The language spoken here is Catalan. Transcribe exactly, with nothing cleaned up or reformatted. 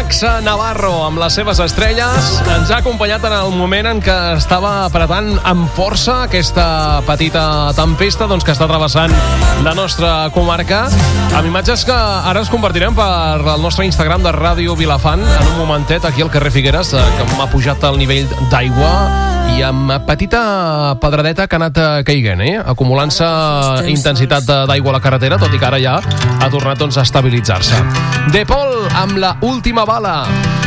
Max Navarro, amb les seves estrelles, ens ha acompanyat en el moment en què estava apretant amb força aquesta petita tempesta doncs, que està travessant la nostra comarca, amb imatges que ara es convertirem per el nostre Instagram de Ràdio Vilafant en un momentet aquí al carrer Figueres, que m'ha pujat el nivell d'aigua i amb petita pedradeta que ha anat caiguent, eh? acumulant-se intensitat d'aigua a la carretera, tot i que ara ja ha tornat doncs, a estabilitzar-se. De Paul amb la última bala.